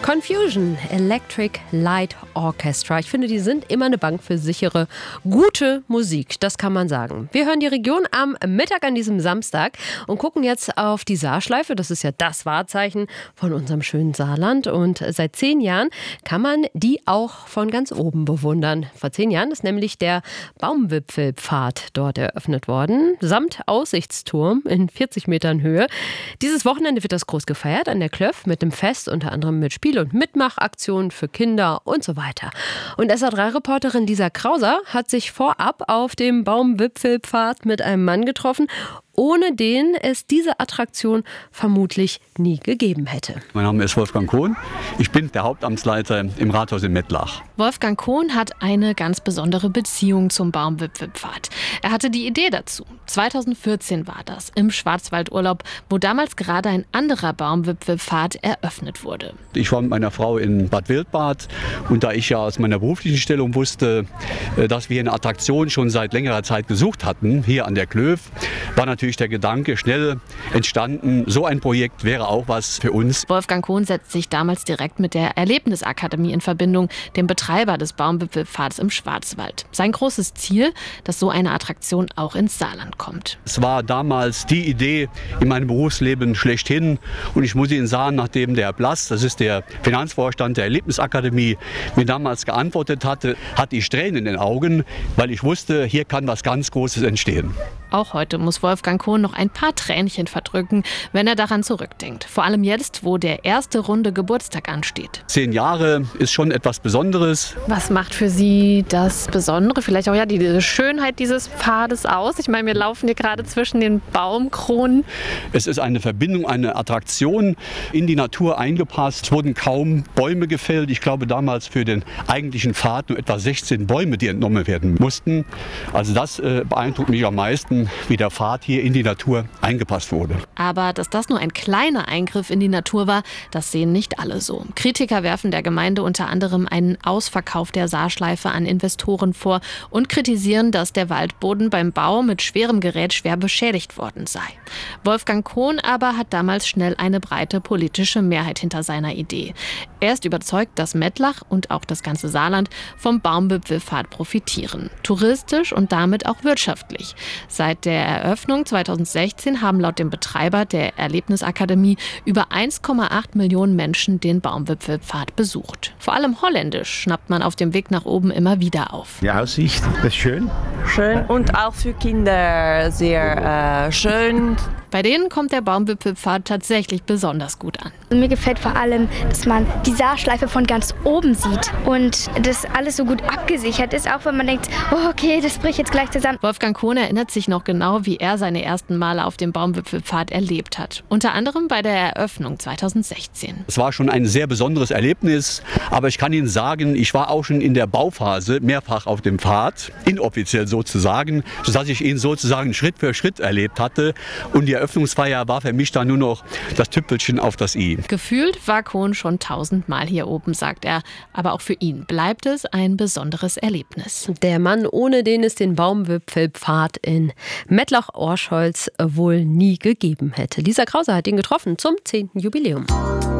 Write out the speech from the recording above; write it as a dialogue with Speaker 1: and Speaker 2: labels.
Speaker 1: Confusion Electric Light Orchestra. Ich finde, die sind immer eine Bank für sichere, gute Musik. Das kann man sagen. Wir hören die Region am Mittag an diesem Samstag und gucken jetzt auf die Saarschleife. Das ist ja das Wahrzeichen von unserem schönen Saarland. Und seit 10 Jahren kann man die auch von ganz oben bewundern. Vor 10 Jahren ist nämlich der Baumwipfelpfad dort eröffnet worden, samt Aussichtsturm in 40 Metern Höhe. Dieses Wochenende wird das groß gefeiert an der Klöff mit dem Fest, unter anderem mit Spiel- und Mitmachaktionen für Kinder und so weiter. Und SA3-Reporterin Lisa Krauser hat sich vorab auf dem Baumwipfelpfad mit einem Mann getroffen, ohne den es diese Attraktion vermutlich nie gegeben hätte.
Speaker 2: Mein Name ist Wolfgang Kohn. Ich bin der Hauptamtsleiter im Rathaus in Mettlach.
Speaker 3: Wolfgang Kohn hat eine ganz besondere Beziehung zum Baumwipfelpfad. Er hatte die Idee dazu. 2014 war das, im Schwarzwaldurlaub, wo damals gerade ein anderer Baumwipfelpfad eröffnet wurde.
Speaker 2: Ich war mit meiner Frau in Bad Wildbad und da ich ja aus meiner beruflichen Stellung wusste, dass wir eine Attraktion schon seit längerer Zeit gesucht hatten, hier an der Klöf, war natürlich der Gedanke schnell entstanden, so ein Projekt wäre auch was für uns.
Speaker 3: Wolfgang Kohn setzt sich damals direkt mit der Erlebnisakademie in Verbindung, dem Betreiber des Baumwipfelpfades im Schwarzwald. Sein großes Ziel, dass so eine Attraktion auch ins Saarland kommt.
Speaker 2: Es war damals die Idee in meinem Berufsleben schlechthin und ich muss Ihnen sagen, nachdem der Blass, das ist der Finanzvorstand der Erlebnisakademie, mir damals geantwortet hatte ich Tränen in den Augen, weil ich wusste, hier kann was ganz Großes entstehen.
Speaker 3: Auch heute muss Wolfgang Kohn noch ein paar Tränchen verdrücken, wenn er daran zurückdenkt. Vor allem jetzt, wo der erste runde Geburtstag ansteht.
Speaker 2: 10 Jahre ist schon etwas Besonderes.
Speaker 4: Was macht für Sie das Besondere, vielleicht auch die Schönheit dieses Pfades aus? Ich meine, wir laufen hier gerade zwischen den Baumkronen.
Speaker 2: Es ist eine Verbindung, eine Attraktion in die Natur eingepasst. Es wurden kaum Bäume gefällt. Ich glaube damals für den eigentlichen Pfad nur etwa 16 Bäume, die entnommen werden mussten. Also das beeindruckt mich am meisten, wie der Pfad hier in die Natur eingepasst wurde.
Speaker 3: Aber dass das nur ein kleiner Eingriff in die Natur war, das sehen nicht alle so. Kritiker werfen der Gemeinde unter anderem einen Ausverkauf der Saarschleife an Investoren vor und kritisieren, dass der Waldboden beim Bau mit schwerem Gerät schwer beschädigt worden sei. Wolfgang Kohn aber hat damals schnell eine breite politische Mehrheit hinter seiner Idee. Er ist überzeugt, dass Mettlach und auch das ganze Saarland vom Baumwipfelpfad profitieren. Touristisch und damit auch wirtschaftlich. Seit der Eröffnung 2016 haben laut dem Betreiber der Erlebnisakademie über 1,8 Millionen Menschen den Baumwipfelpfad besucht. Vor allem Holländisch schnappt man auf dem Weg nach oben immer wieder auf.
Speaker 5: Die Aussicht ist schön.
Speaker 6: Schön und auch für Kinder sehr schön.
Speaker 3: Bei denen kommt der Baumwipfelpfad tatsächlich besonders gut an.
Speaker 7: Mir gefällt vor allem, dass man die Saarschleife von ganz oben sieht und dass alles so gut abgesichert ist, auch wenn man denkt, oh, okay, das bricht jetzt gleich zusammen.
Speaker 3: Wolfgang Kohn erinnert sich noch genau, wie er seine ersten Male auf dem Baumwipfelpfad erlebt hat. Unter anderem bei der Eröffnung 2016.
Speaker 2: Es war schon ein sehr besonderes Erlebnis, aber ich kann Ihnen sagen, ich war auch schon in der Bauphase mehrfach auf dem Pfad, inoffiziell sozusagen, sodass ich ihn sozusagen Schritt für Schritt erlebt hatte und die Eröffnungsfeier war für mich dann nur noch das Tüpfelchen auf das i.
Speaker 3: Gefühlt war Kohn schon 1000-mal hier oben, sagt er. Aber auch für ihn bleibt es ein besonderes Erlebnis.
Speaker 1: Der Mann, ohne den es den Baumwipfelpfad in Mettlach-Orscholz wohl nie gegeben hätte. Lisa Krauser hat ihn getroffen zum 10. Jubiläum.